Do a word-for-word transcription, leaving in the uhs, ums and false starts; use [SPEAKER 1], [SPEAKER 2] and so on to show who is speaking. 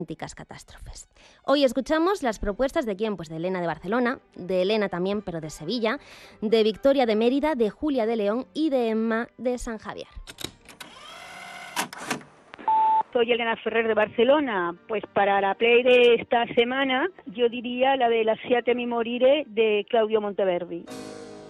[SPEAKER 1] auténticas catástrofes. Hoy escuchamos las propuestas de quién, pues de Elena de Barcelona, de Elena también, pero de Sevilla, de Victoria de Mérida, de Julia de León y de Emma de San Javier.
[SPEAKER 2] Soy Elena Ferrer de Barcelona. Pues para la play de esta semana yo diría la de Lasciatemi morire de Claudio Monteverdi.